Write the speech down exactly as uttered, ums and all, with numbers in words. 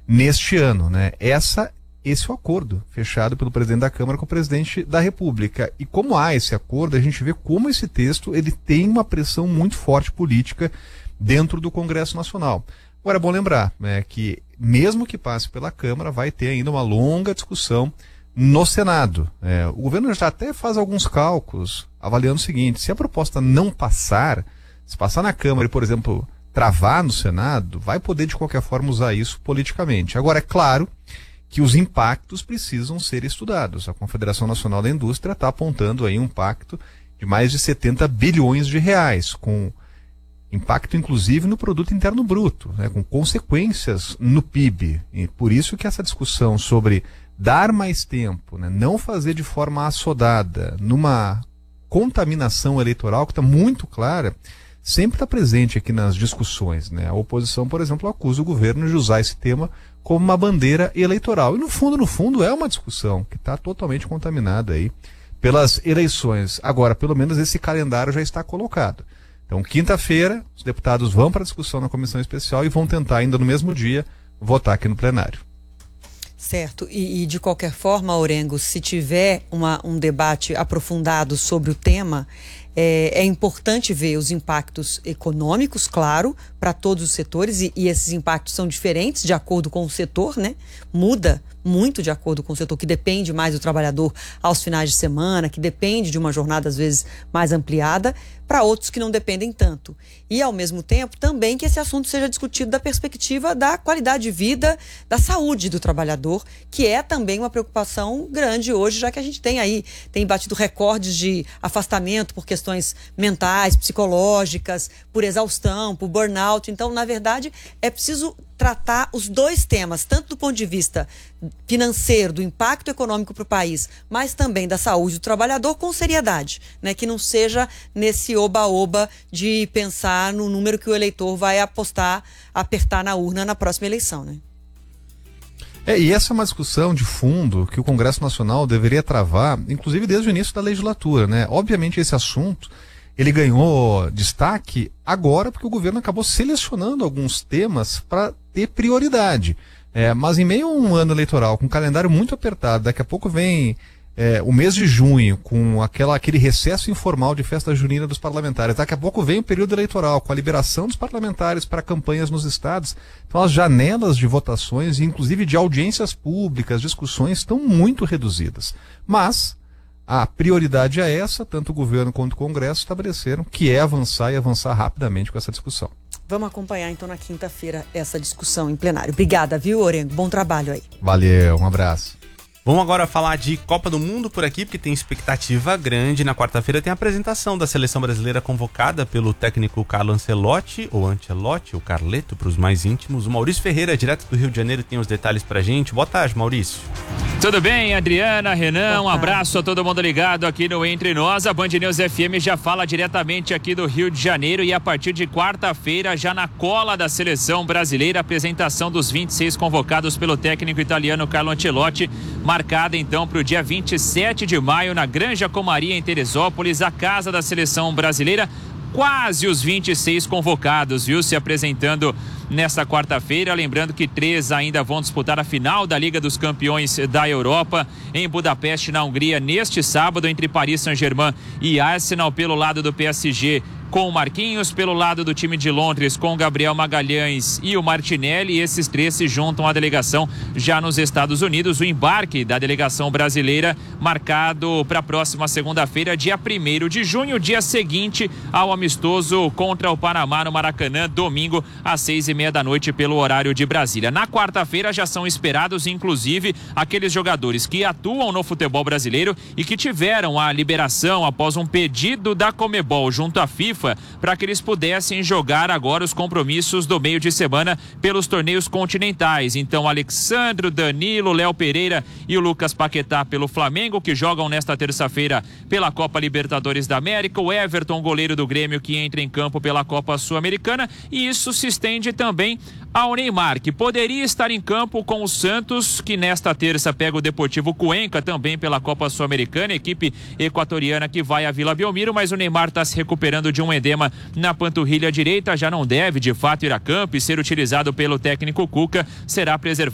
neste ano, né? Essa, esse é o acordo fechado pelo presidente da Câmara com o presidente da República. E como há esse acordo, a gente vê como esse texto ele tem uma pressão muito forte política dentro do Congresso Nacional. Agora é bom lembrar, né, que mesmo que passe pela Câmara, vai ter ainda uma longa discussão no Senado. É, o governo já até faz alguns cálculos avaliando o seguinte: se a proposta não passar, se passar na Câmara e, por exemplo, travar no Senado, vai poder de qualquer forma usar isso politicamente. Agora, é claro que os impactos precisam ser estudados. A Confederação Nacional da Indústria está apontando aí um impacto de mais de setenta bilhões de reais, com impacto inclusive no produto interno bruto, né, com consequências no P I B. E por isso que essa discussão sobre dar mais tempo, né, não fazer de forma assodada, numa contaminação eleitoral que está muito clara, sempre está presente aqui nas discussões, né? A oposição, por exemplo, acusa o governo de usar esse tema como uma bandeira eleitoral. E no fundo, no fundo, é uma discussão que está totalmente contaminada aí pelas eleições. Agora, pelo menos esse calendário já está colocado. Então, quinta-feira, os deputados vão para a discussão na comissão especial e vão tentar, ainda no mesmo dia, votar aqui no plenário. Certo, e, e de qualquer forma, Orengo, se tiver uma, um debate aprofundado sobre o tema, é, é importante ver os impactos econômicos, claro, para todos os setores, e, e esses impactos são diferentes de acordo com o setor, né? Muda muito de acordo com o setor, que depende mais do trabalhador aos finais de semana, que depende de uma jornada às vezes mais ampliada, para outros que não dependem tanto. E ao mesmo tempo também que esse assunto seja discutido da perspectiva da qualidade de vida, da saúde do trabalhador, que é também uma preocupação grande hoje, já que a gente tem aí, tem batido recordes de afastamento por questões mentais, psicológicas, por exaustão, por burnout. Então, na verdade, é preciso tratar os dois temas, tanto do ponto de vista financeiro, do impacto econômico para o país, mas também da saúde do trabalhador, com seriedade, né? Que não seja nesse oba-oba de pensar no número que o eleitor vai apostar, apertar na urna na próxima eleição, né? É, e essa é uma discussão de fundo que o Congresso Nacional deveria travar, inclusive desde o início da legislatura, né? Obviamente esse assunto ele ganhou destaque agora porque o governo acabou selecionando alguns temas para ter prioridade. É, mas em meio a um ano eleitoral, com um calendário muito apertado, daqui a pouco vem é, o mês de junho, com aquela, aquele recesso informal de festa junina dos parlamentares, daqui a pouco vem o período eleitoral, com a liberação dos parlamentares para campanhas nos estados. Então as janelas de votações, inclusive de audiências públicas, discussões, estão muito reduzidas. Mas a prioridade é essa, tanto o governo quanto o Congresso estabeleceram, que é avançar e avançar rapidamente com essa discussão. Vamos acompanhar então na quinta-feira essa discussão em plenário. Obrigada, viu, Orengo? Bom trabalho aí. Valeu, um abraço. Vamos agora falar de Copa do Mundo por aqui, porque tem expectativa grande. Na quarta-feira tem a apresentação da seleção brasileira convocada pelo técnico Carlo Ancelotti, ou Ancelotti, ou Carleto, para os mais íntimos. O Maurício Ferreira, direto do Rio de Janeiro, tem os detalhes pra gente. Boa tarde, Maurício. Tudo bem, Adriana, Renan, um abraço a todo mundo ligado aqui no Entre Nós. A Band News F M já fala diretamente aqui do Rio de Janeiro e a partir de quarta-feira, já na cola da seleção brasileira, a apresentação dos vinte e seis convocados pelo técnico italiano Carlo Ancelotti, marcada então para o dia vinte e sete de maio na Granja Comaria, em Teresópolis, a casa da seleção brasileira. Quase os vinte e seis convocados, viu, se apresentando nesta quarta-feira. Lembrando que três ainda vão disputar a final da Liga dos Campeões da Europa em Budapeste, na Hungria, neste sábado, entre Paris Saint-Germain e Arsenal. Pelo lado do P S G, com o Marquinhos, pelo lado do time de Londres, com o Gabriel Magalhães e o Martinelli. Esses três se juntam à delegação já nos Estados Unidos. O embarque da delegação brasileira marcado para a próxima segunda-feira, dia primeiro de junho, dia seguinte ao amistoso contra o Panamá no Maracanã, domingo às seis e meia da noite pelo horário de Brasília. Na quarta-feira já são esperados, inclusive, aqueles jogadores que atuam no futebol brasileiro e que tiveram a liberação após um pedido da Conmebol junto à FIFA para que eles pudessem jogar agora os compromissos do meio de semana pelos torneios continentais. Então, Alexandro, Danilo, Léo Pereira e o Lucas Paquetá pelo Flamengo, que jogam nesta terça-feira pela Copa Libertadores da América. O Everton, goleiro do Grêmio, que entra em campo pela Copa Sul-Americana. E isso se estende também ao Neymar, que poderia estar em campo com o Santos, que nesta terça pega o Deportivo Cuenca, também pela Copa Sul-Americana, equipe equatoriana que vai à Vila Belmiro, mas o Neymar está se recuperando de um edema na panturrilha direita, já não deve de fato ir a campo e ser utilizado pelo técnico Cuca, será preservado